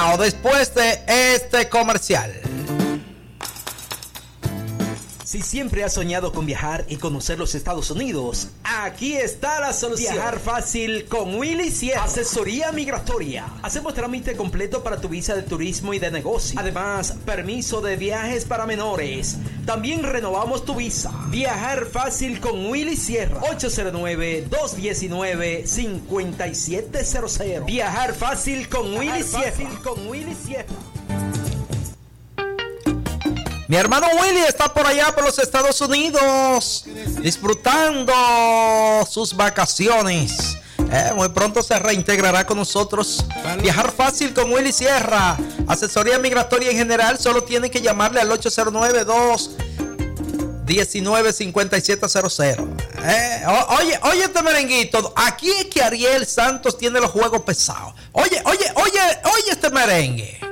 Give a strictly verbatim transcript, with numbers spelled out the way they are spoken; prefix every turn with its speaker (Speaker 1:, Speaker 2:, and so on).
Speaker 1: pesado después de este comercial.
Speaker 2: Si siempre has soñado con viajar y conocer los Estados Unidos, aquí está la solución. Viajar fácil con Willy Sierra. Asesoría migratoria. Hacemos trámite completo para tu visa de turismo y de negocio. Además, permiso de viajes para menores. También renovamos tu visa. Viajar fácil con Willy Sierra. ocho cero nueve, dos uno nueve, cinco siete cero cero. Viajar fácil con Willy Sierra. Fácil con Willy Sierra.
Speaker 1: Mi hermano Willy está por allá por los Estados Unidos disfrutando sus vacaciones. Eh, muy pronto se reintegrará con nosotros. Viajar fácil con Willy Sierra. Asesoría migratoria en general. Solo tiene que llamarle al ocho cero nueve, dos uno nueve, cinco siete cero cero. Eh, oye, oye este merenguito. Aquí es que Ariel Santos tiene los juegos pesados. Oye, oye, oye, oye este merengue.